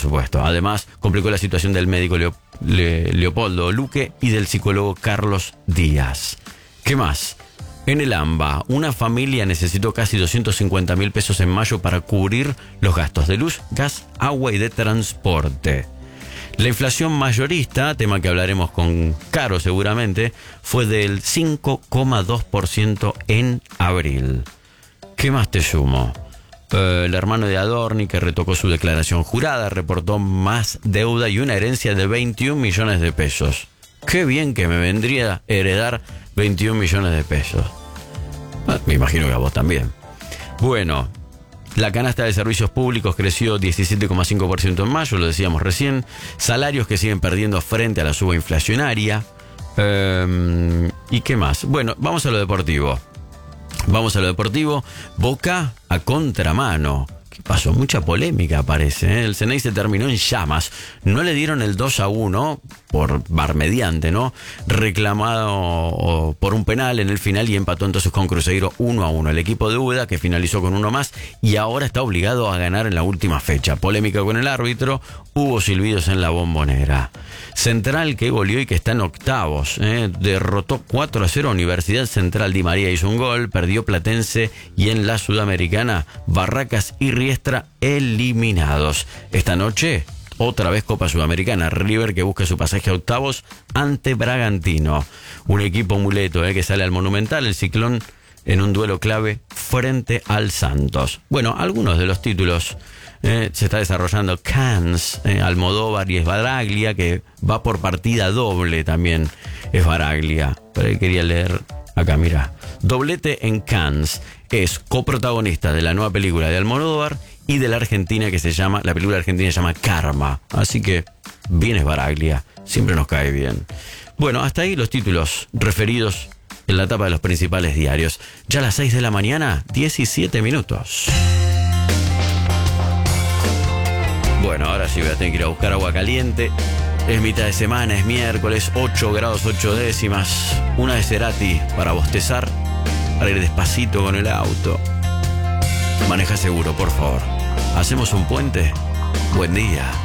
supuesto. Además, complicó la situación del médico Leopoldo Luque y del psicólogo Carlos Díaz. ¿Qué más? En el AMBA, una familia necesitó casi 250.000 pesos en mayo para cubrir los gastos de luz, gas, agua y de transporte. La inflación mayorista, tema que hablaremos con Caro seguramente, fue del 5,2% en abril. ¿Qué más te sumo? El hermano de Adorni, que retocó su declaración jurada, reportó más deuda y una herencia de 21 millones de pesos. Qué bien que me vendría heredar 21 millones de pesos. Me imagino que a vos también. Bueno, la canasta de servicios públicos creció 17,5% en mayo, lo decíamos recién. Salarios que siguen perdiendo frente a la suba inflacionaria. ¿Y qué más? Bueno, vamos a lo deportivo. Boca a contramano. ¿Qué pasó? Mucha polémica parece, ¿eh? El Ceney se terminó en llamas. No le dieron el 2-1 por bar mediante, ¿no? Reclamado por un penal en el final y empató entonces con Cruzeiro 1-1. El equipo de Úbeda, que finalizó con uno más y ahora está obligado a ganar en la última fecha. Polémica con el árbitro, hubo silbidos en la Bombonera. Central, que goleó y que está en octavos, derrotó 4-0 a Universidad Central. Di María hizo un gol, perdió Platense y en la Sudamericana, Barracas y Riestra eliminados. Esta noche, otra vez Copa Sudamericana. River que busca su pasaje a octavos ante Bragantino. Un equipo muleto que sale al Monumental, el Ciclón, en un duelo clave frente al Santos. Bueno, algunos de los títulos. Se está desarrollando Cannes, Almodóvar y Esbaraglia, que va por partida doble también. Esbaraglia, pero ahí quería leer acá, mira. Doblete en Cannes. Es coprotagonista de la nueva película de Almodóvar y de la Argentina la película argentina se llama Karma. Así que bien Esbaraglia, siempre nos cae bien. Bueno, hasta ahí los títulos referidos en la tapa de los principales diarios. Ya a las 6 de la mañana, 17 minutos. Bueno, ahora sí voy a tener que ir a buscar agua caliente. Es mitad de semana, es miércoles, 8 grados 8 décimas. Una de Cerati para bostezar, para ir despacito con el auto. Maneja seguro, por favor. ¿Hacemos un puente? Buen día.